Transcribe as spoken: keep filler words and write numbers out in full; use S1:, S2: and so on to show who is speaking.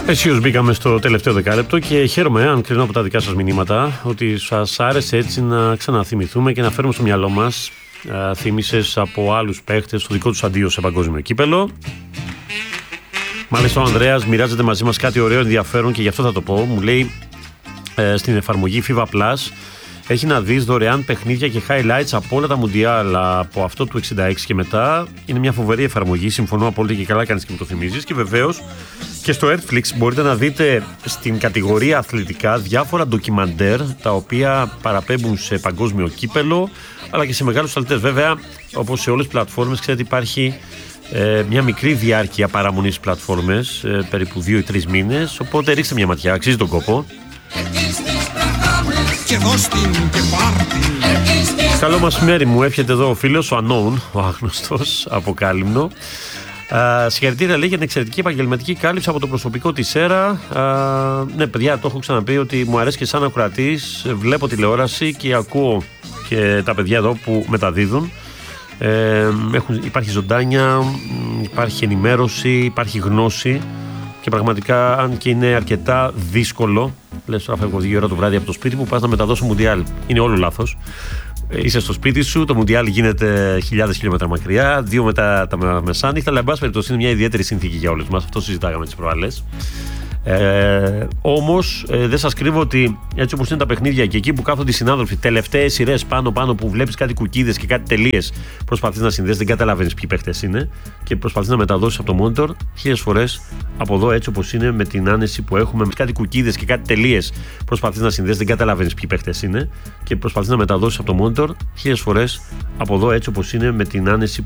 S1: Αισίως μπήκαμε στο τελευταίο δεκάλεπτο και χαίρομαι, αν κρίνω από τα δικά σας μηνύματα, ότι σας άρεσε έτσι να ξαναθυμηθούμε και να φέρουμε στο μυαλό μας α, θύμισες από άλλους παίχτες το δικό τους αντίο σε παγκόσμιο κύπελο. Μάλιστα ο Ανδρέας μοιράζεται μαζί μας κάτι ωραίο ενδιαφέρον και γι' αυτό θα το πω. Μου λέει ε, στην εφαρμογή FIFA Plus έχει να δεις δωρεάν παιχνίδια και highlights από όλα τα Μουντιάλ από αυτό του εξήντα έξι και μετά. Είναι μια φοβερή εφαρμογή, συμφωνώ απόλυτα και καλά κάνεις και μου το θυμίζεις. Και βεβαίως και στο Netflix μπορείτε να δείτε στην κατηγορία αθλητικά διάφορα ντοκιμαντέρ τα οποία παραπέμπουν σε παγκόσμιο κύπελο αλλά και σε μεγάλους αθλητές. Βέβαια, όπως σε όλες τις πλατφόρμες, ξέρετε υπάρχει ε, μια μικρή διάρκεια παραμονής στις πλατφόρμες, ε, περίπου δύο ή τρεις μήνες, οπότε ρίξτε μια ματιά, αξίζει τον κόπο. Καλό μεσημέρι μου εύχεται εδώ ο φίλος, ο Unknown, ο άγνωστος από Κάλυμνο. Uh, συγχαρητήρια λέει για την εξαιρετική επαγγελματική κάλυψη από το προσωπικό της ΕΡΑ. Uh, ναι, παιδιά, το έχω ξαναπεί ότι μου αρέσει και σαν ακροατής. Βλέπω τηλεόραση και ακούω και τα παιδιά εδώ που μεταδίδουν. Ε, έχουν, υπάρχει ζωντάνια, υπάρχει ενημέρωση, υπάρχει γνώση και πραγματικά, αν και είναι αρκετά δύσκολο, λες τώρα φεύγω δύο ώρα το βράδυ από το σπίτι μου, πας να μεταδώσω Μουντιάλ. Είναι όλο λάθος. Είσαι στο σπίτι σου, το Μουντιάλ γίνεται χιλιάδες χιλιόμετρα μακριά, δύο μετά τα μεσάνυχτα, αλλά εν πάση περιπτώσει είναι μια ιδιαίτερη συνθήκη για όλους μας. Αυτό συζητάγαμε τις προάλλες. Ε, όμως ε, δεν σας κρύβω ότι έτσι όπως είναι τα παιχνίδια και εκεί που κάθονται οι συνάδελφοι, τελευταίες σειρές πάνω-πάνω που βλέπεις κάτι κουκίδες και κάτι τελείες, προσπαθείς να συνδέσεις, δεν καταλαβαίνεις ποιοι παίχτες είναι και προσπαθείς να μεταδώσεις από το monitor χίλιες φορές από εδώ έτσι όπως είναι, με την άνεση που έχουμε, με κάτι κουκίδες και κάτι τελείες, προσπαθείς να συνδέσεις, δεν καταλαβαίνεις ποιοι παίχτες είναι και προσπαθείς να μεταδώσεις από το monitor χίλιες φορές από εδώ έτσι όπως είναι, με την άνεση